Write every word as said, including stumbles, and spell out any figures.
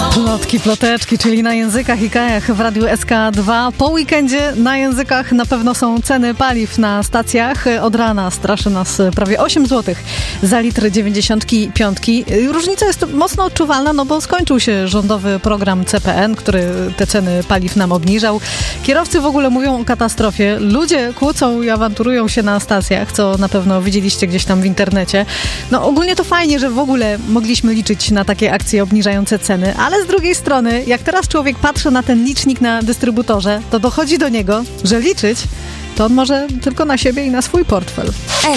Plotki, ploteczki, czyli na językach i krajach w Radiu S K dwa. Po weekendzie na językach na pewno są ceny paliw na stacjach. Od rana straszy nas prawie osiem złotych za litr dziewięćdziesiątki piątki. Różnica jest mocno odczuwalna, no bo skończył się rządowy program C P N, który te ceny paliw nam obniżał. Kierowcy w ogóle mówią o katastrofie. Ludzie kłócą i awanturują się na stacjach, co na pewno widzieliście gdzieś tam w internecie. No ogólnie to fajnie, że w ogóle mogliśmy liczyć na takie akcje obniżające ceny, ale z drugiej strony, jak teraz człowiek patrzy na ten licznik na dystrybutorze, to dochodzi do niego, że liczyć to on może tylko na siebie i na swój portfel.